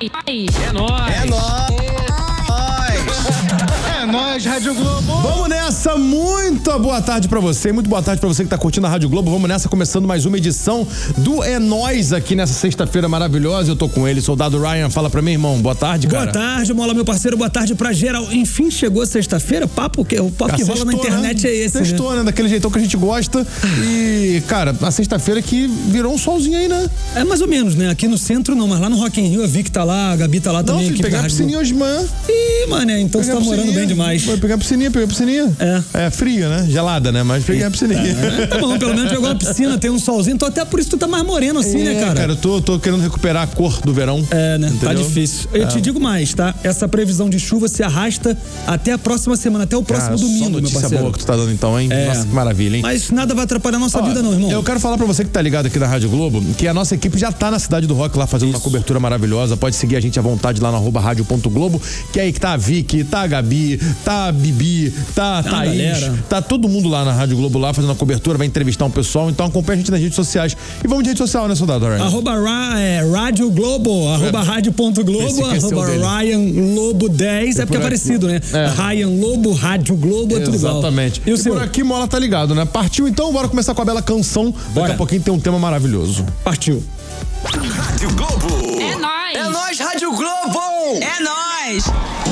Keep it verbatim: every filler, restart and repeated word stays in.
É nóis. É nóis. É nóis, Rádio Globo. Vamos nessa, muito boa tarde pra você, muito boa tarde pra você que tá curtindo a Rádio Globo. Vamos nessa, começando mais uma edição do É Nóis aqui nessa sexta-feira maravilhosa. Eu tô com ele, Soldado Ryan. Fala pra mim, irmão. Boa tarde, cara. Boa tarde, Mola, meu parceiro. Boa tarde pra geral. Enfim, chegou sexta-feira. Papo que o papo que rola na internet, né? é esse, Sextou, né? né? Daquele jeitão que a gente gosta. E, cara, a sexta-feira que virou um solzinho aí, né? É mais ou menos, né? Aqui no centro não, mas lá no Rock in Rio, a Vic tá lá, a Gabi tá lá Não, também. filho, Aqui pegar a piscininha hoje de manhã. Ih, mané, então você tá morando bem demais. Vai pegar a piscininha, pegar a piscininha. É. É fria, né? Gelada, né? Mas peguei a piscininha. É, tá bom, pelo menos pegou uma piscina, tem um solzinho, então até por isso tu tá mais moreno assim, é, né, cara? cara, eu tô, tô querendo recuperar a cor do verão. É, né? Entendeu? Tá difícil. Eu é. te digo mais, tá? Essa previsão de chuva se arrasta até a próxima semana, até o próximo Cara, domingo, só notícia meu parceiro. boa que tu tá dando então, hein? É. Nossa, que maravilha, hein? Mas nada vai atrapalhar a nossa Ó, vida não, irmão. Eu quero falar pra você que tá ligado aqui na Rádio Globo, que a nossa equipe já tá na Cidade do Rock lá fazendo Isso. uma cobertura maravilhosa. Pode seguir a gente à vontade lá no arroba rádio ponto globo, que é aí que tá a Vicky, tá a Gabi, tá a Bibi, tá a Thaís, galera. tá todo mundo lá na Rádio Globo lá fazendo a cobertura, vai entrevistar um pessoal, então acompanha a gente nas redes sociais. E vamos de rede social, né, Soldado? Ryan? Arroba Ra, é, Rádio Globo, arroba rádio ponto globo, arroba Ryan Lobo dez, é porque é parecido, né? É. Ryan Lobo, Rádio Globo, é tudo igual. Exatamente. E o e seu? por aqui, Mola tá ligado, né? Partiu então, bora começar com a bela canção. Bora. Daqui a pouquinho tem um tema maravilhoso. Partiu. Rádio Globo. É nóis. É nóis, Rádio Globo. É nóis.